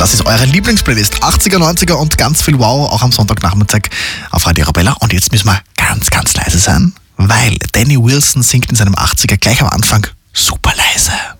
Das ist eure Lieblingsplaylist. 80er, 90er und ganz viel Wow, auch am Sonntagnachmittag auf Radio Arabella. Und jetzt müssen wir ganz, ganz leise sein, weil Danny Wilson singt in seinem 80er gleich am Anfang super leise.